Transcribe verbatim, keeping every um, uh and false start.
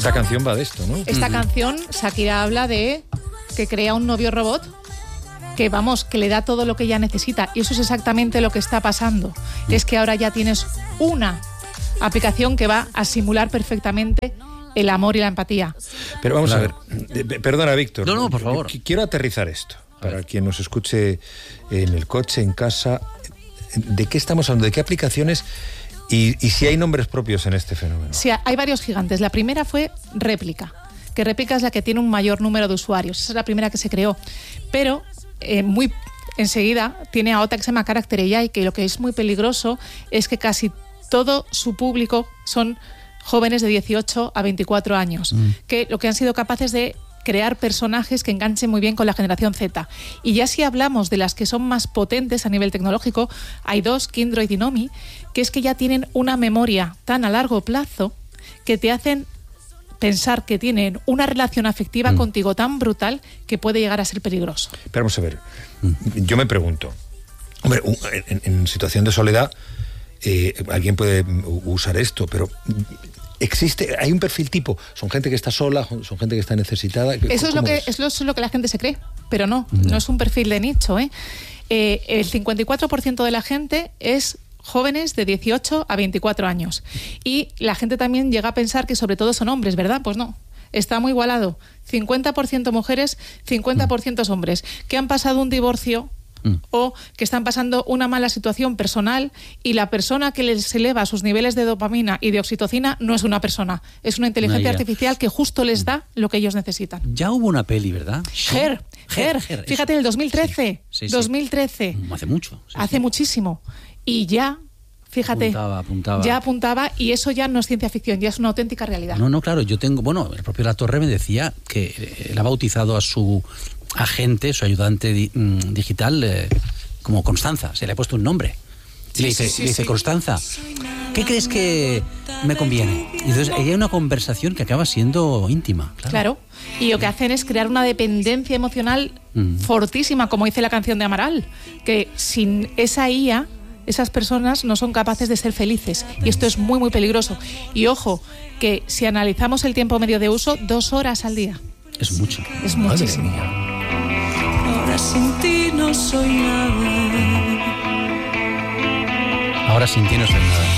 Esta canción va de esto, ¿no? Esta uh-huh. canción, Shakira habla de que crea un novio robot que, vamos, que le da todo lo que ella necesita. Y eso es exactamente lo que está pasando. Uh-huh. Es que ahora ya tienes una aplicación que va a simular perfectamente el amor y la empatía. Pero vamos claro. a ver, perdona, Víctor. No, no, por favor. Quiero aterrizar esto, para quien nos escuche en el coche, en casa. ¿De qué estamos hablando? ¿De qué aplicaciones? Y, y si hay nombres propios en este fenómeno. Sí, hay varios gigantes. La primera fue Réplica, que Réplica es la que tiene un mayor número de usuarios. Esa es la primera que se creó. Pero eh, muy enseguida tiene a otra que se llama Character A I, que lo que es muy peligroso es que casi todo su público son jóvenes de dieciocho a veinticuatro años, mm. que lo que han sido capaces de crear personajes que enganchen muy bien con la generación Z. Y ya si hablamos de las que son más potentes a nivel tecnológico, hay dos, Kindred y Nomi, que es que ya tienen una memoria tan a largo plazo que te hacen pensar que tienen una relación afectiva mm. contigo tan brutal que puede llegar a ser peligroso. Pero vamos a ver, yo me pregunto, hombre, en, en situación de soledad, eh, alguien puede usar esto, pero... ¿Existe? ¿Hay un perfil tipo? ¿Son gente que está sola? ¿Son gente que está necesitada? Eso es lo que, es? es lo que la gente se cree, pero no, no, no es un perfil de nicho, ¿eh? Eh, el cincuenta y cuatro por ciento de la gente es jóvenes de dieciocho a veinticuatro años. Y la gente también llega a pensar que sobre todo son hombres, ¿verdad? Pues no. Está muy igualado. cincuenta por ciento mujeres, cincuenta por ciento hombres, que han pasado un divorcio o que están pasando una mala situación personal y la persona que les eleva sus niveles de dopamina y de oxitocina no es una persona, es una inteligencia no, artificial que justo les da lo que ellos necesitan. Ya hubo una peli, ¿verdad? Her, Her, Her fíjate, en el dos mil trece. Sí, sí, sí. dos mil trece. Hace mucho. Sí, hace sí. muchísimo. Y ya... Fíjate, apuntaba, apuntaba. ya apuntaba y eso ya no es ciencia ficción, ya es una auténtica realidad. No, no, claro, yo tengo, bueno, el propio La Torre me decía que él ha bautizado a su agente, su ayudante di, mm, digital, eh, como Constanza, se le ha puesto un nombre. Y sí, le dice, sí, sí, le dice sí. Constanza, ¿qué crees que me conviene? Y entonces ahí hay una conversación que acaba siendo íntima. Claro, claro. Y lo que hacen es crear una dependencia emocional mm. fortísima, como dice la canción de Amaral, que sin esa I A... esas personas no son capaces de ser felices y esto es muy muy peligroso. Y ojo, que si analizamos el tiempo medio de uso, dos horas al día. Es mucho. Es muchísimo. Ahora sin ti no soy nada. Ahora sin ti no soy nada.